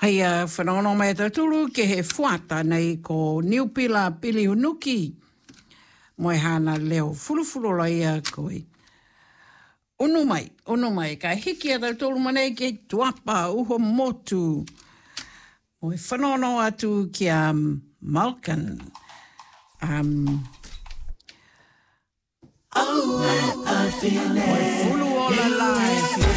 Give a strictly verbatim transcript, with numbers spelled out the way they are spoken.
Hei a whanono mai taturu ke he fuata nei ko Niupila Pili Unuki. Moe hana leo fulufulu la ia koi. Unu mai, unu mai, ka hiki a taturu manei ke tuapa uho motu. Moe whanono atu ki a um, Malkin. Um, oh, I feel it. Moe fulu o la live.